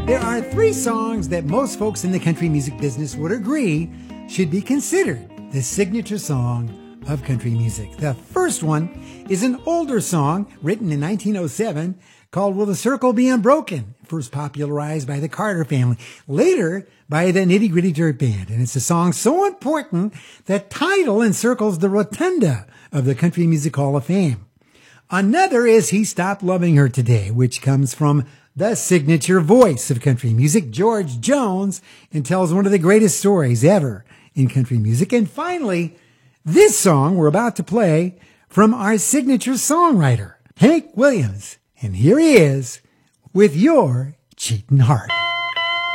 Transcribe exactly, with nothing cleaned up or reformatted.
There are three songs that most folks in the country music business would agree should be considered the signature song of country music. The first one is an older song written in nineteen oh seven called Will the Circle Be Unbroken, first popularized by the Carter Family, later by the Nitty Gritty Dirt Band. And it's a song so important that Tidal encircles the rotunda of the Country Music Hall of Fame. Another is He Stopped Loving Her Today, which comes from the signature voice of country music, George Jones, and tells one of the greatest stories ever in country music. And finally, this song we're about to play from our signature songwriter, Hank Williams. And here he is with Your Cheatin' Heart.